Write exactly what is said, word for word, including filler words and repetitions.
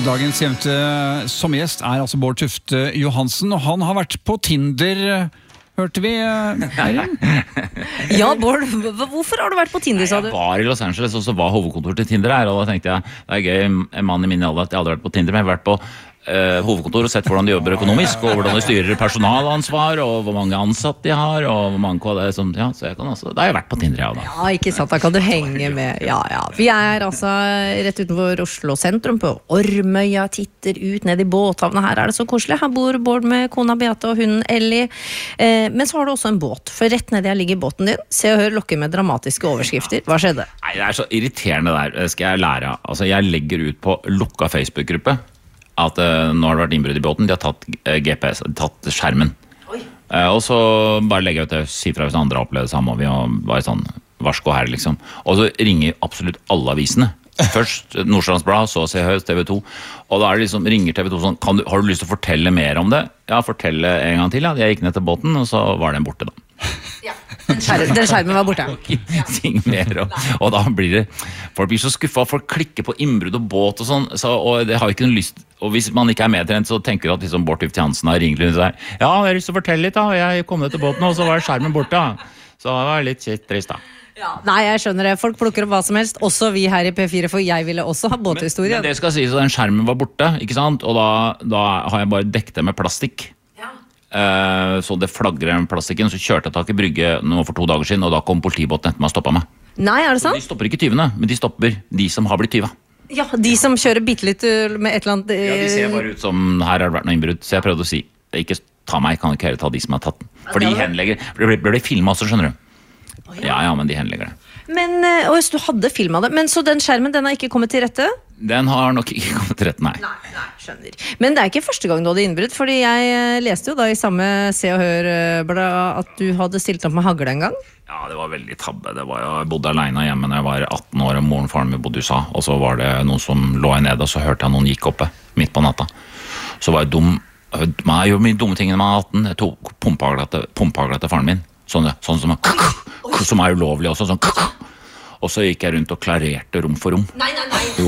Dagens gjemte sommergjest er altså Bård Tufte Johansen, og han har vært på Tinder, hørte vi, Eirin? Ja, Bård, hvorfor har du vært på Tinder, sa du? Jeg var i Los Angeles, og så var hovedkontoret til Tinder her, og da tenkte jeg, det er gøy, en mann i min alder at jeg hadde vært på Tinder, men jeg har vært på Uh, hovedkontor og sett hvordan de jobber økonomisk og hvordan de styrer personalansvar og hvor mange ansatte de har og hvor mange K D som, ja, så jeg kan også, da har jeg vært på Tinder, ja da. Ja, ikke sant, da kan du henge med, ja, ja. Vi er altså rett utenfor Oslo sentrum på Ormøya, titter ut ned i båthavnet, her er det så koselig, her bor Bård med kona Beate og hunden Ellie, uh, men så har du også en båt, for rett ned der ligger båten din, se og hør lokker med dramatiske overskrifter, hva skjedde? Nei, det er så irriterende der, det skal jeg lære, altså jeg legger ut på lukka Facebook-gruppe at uh, nå har det vært innbrudd i båten, de har tatt uh, G P S, tatt skjermen. Uh, og så bare legger jeg ut det, si fra hvis andre har opplevd det samme, og vi har bare sånn, varsko her liksom. Og så ringer absolutt alle avisene. Først Nordstrands Blad, så Se og Hør, T V to, og da er det liksom, ringer T V to sånn, kan du, har du lyst til å fortelle mer om det? Ja, fortelle en gang til, ja. Jeg gikk ned til båten, og så var den borte da. Ja, den skjermen, den skjermen var borte. Ting mer, og, og da blir det, folk blir så skuffet, folk klikker på innbrudd og båt og sånn, så, og det har jo ikke noen lyst, og hvis man ikke er medtrent, så tenker du at liksom Bård Tufte Johansen har ringt og sagt, ja, jeg har lyst til å fortelle litt da, jeg kom ned til båten, og så var skjermen borte da. Så det var litt trist da. Ja, nei, jeg skjønner det. Folk plukker opp hva som helst, også vi her i P fire, for jeg ville også ha båthistorie. Men, men det skal sies at den skjermen var borte, ikke sant? Og da, da har jeg bare dekket det med plastikk. Ja. Uh, så det flagrer med plastikken, så kjørte jeg tak i brygge nå for to dager siden, og da kom politibåten etter meg og stoppet meg. Nei, er det sant? Så de stopper ikke tyvene, men de stopper de som har blitt tyva. Ja, de som kjører bittelitt med et eller annet... Ja, de ser bare ut som her har det vært noe innbrudd, så jeg prøvde å si, ikke ta meg, kan ikke heller ta de som har tatt den. For de henlegger, for det ble filmet også, skjønner du. Oh, ja. ja, ja, men de henlegger det. Men, og hvis du hadde filmet det, men så den skjermen, den har ikke kommet til rette? Den har nok ikke kommet til rette, nei. Nei, nei, skjønner. Men det er ikke første gang du hadde innbrudd, fordi jeg leste jo da i samme Se og Hør-blad at du hadde stilt opp med hagle en gang. Ja, det var veldig tabbe. Det var jo, jeg bodde alene hjemme når jeg var atten år, og moren og faren min bodde i U S A, og så var det noen som lå nede, og så hørte jeg noen gikk oppe midt på natta. Så var jeg dum, man gjør mye dumme ting når man er atten, jeg tok pumpehagla til, pumpehagla til faren min, sånn, sånn som, som er ulovlig også, sånn, og så gikk jeg rundt og klarerte rom for rom. Nei, nei, nei.